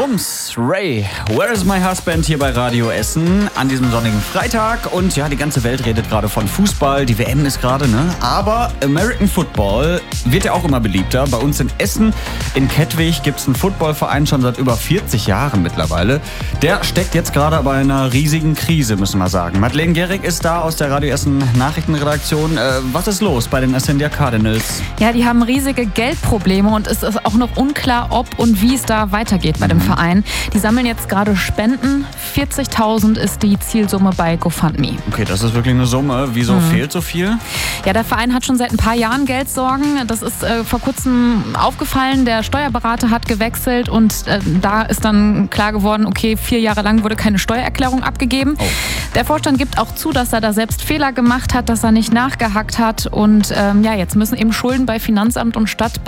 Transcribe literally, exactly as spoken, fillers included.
Toms, Ray, Where is my husband hier bei Radio Essen an diesem sonnigen Freitag. Und ja, die ganze Welt redet gerade von Fußball, die W M ist gerade, ne? Aber American Football wird ja auch immer beliebter. Bei uns in Essen, in Kettwig, gibt es einen Footballverein schon seit über vierzig Jahren mittlerweile. Der steckt jetzt gerade bei einer riesigen Krise, müssen wir sagen. Madeleine Gehrig ist da aus der Radio Essen Nachrichtenredaktion. Äh, was ist los bei den Ascendia Cardinals? Ja, die haben riesige Geldprobleme und es ist auch noch unklar, ob und wie es da weitergeht bei dem Mhm. Verein. Die sammeln jetzt gerade Spenden. vierzigtausend ist die Zielsumme bei GoFundMe. Okay, das ist wirklich eine Summe. Wieso Mhm. fehlt so viel? Ja, der Verein hat schon seit ein paar Jahren Geldsorgen. Das ist äh, vor kurzem aufgefallen. Der Steuerberater hat gewechselt und äh, da ist dann klar geworden, okay, vier Jahre lang wurde keine Steuererklärung abgegeben. Oh. Der Vorstand gibt auch zu, dass er da selbst Fehler gemacht hat, dass er nicht nachgehakt hat und ähm, ja, jetzt müssen eben Schulden bei Finanzamt und Stadt